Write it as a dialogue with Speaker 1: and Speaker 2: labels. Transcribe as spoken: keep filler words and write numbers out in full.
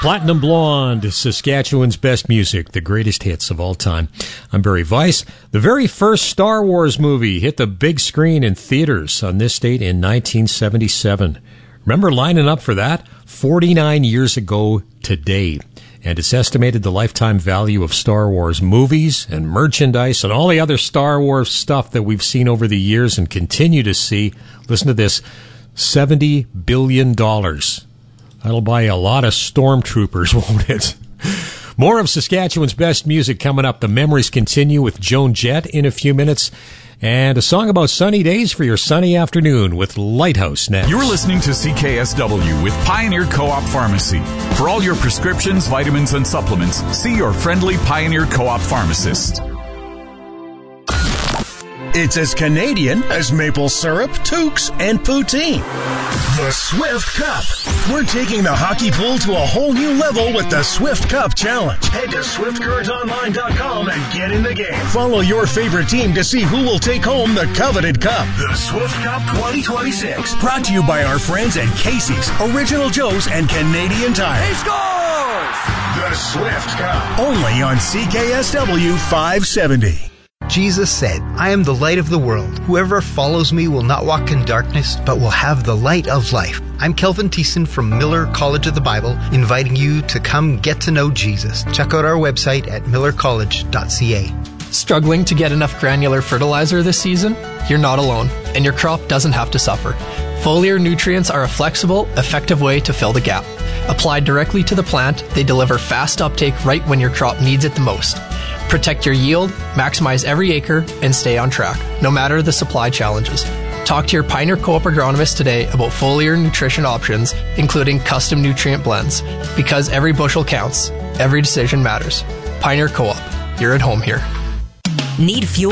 Speaker 1: Platinum Blonde, Saskatchewan's best music, the greatest hits of all time. I'm Barry Weiss. The very first Star Wars movie hit the big screen in theaters on this date in nineteen seventy-seven. Remember lining up for that? forty-nine years ago today. And it's estimated the lifetime value of Star Wars movies and merchandise and all the other Star Wars stuff that we've seen over the years and continue to see, listen to this, seventy billion dollars. That'll buy a lot of stormtroopers, won't it? More of Saskatchewan's best music coming up. The memories continue with Joan Jett in a few minutes. And a song about sunny days for your sunny afternoon with Lighthouse next.
Speaker 2: You're listening to C K S W with Pioneer Co-op Pharmacy. For all your prescriptions, vitamins, and supplements, see your friendly Pioneer Co-op pharmacist.
Speaker 3: It's as Canadian as maple syrup, toques, and poutine. The Swift Cup. We're taking the hockey pool to a whole new level with the Swift Cup Challenge. Head to swift current online dot com and get in the game. Follow your favorite team to see who will take home the coveted cup. The Swift Cup twenty twenty-six. Brought to you by our friends at Casey's, Original Joe's, and Canadian Tire.
Speaker 4: He scores!
Speaker 3: The Swift Cup. Only on C K S W five seventy.
Speaker 5: Jesus said, I am the light of the world. Whoever follows me will not walk in darkness, but will have the light of life. I'm Kelvin Thiessen from Miller College of the Bible, inviting you to come get to know Jesus. Check out our website at miller college dot c a.
Speaker 6: Struggling to get enough granular fertilizer this season? You're not alone, and your crop doesn't have to suffer. Foliar nutrients are a flexible, effective way to fill the gap. Applied directly to the plant, they deliver fast uptake right when your crop needs it the most. Protect your yield, maximize every acre, and stay on track, no matter the supply challenges. Talk to your Pioneer Co-op agronomist today about foliar nutrition options, including custom nutrient blends. Because every bushel counts, every decision matters. Pioneer Co-op, you're at home here.
Speaker 7: Need fuel?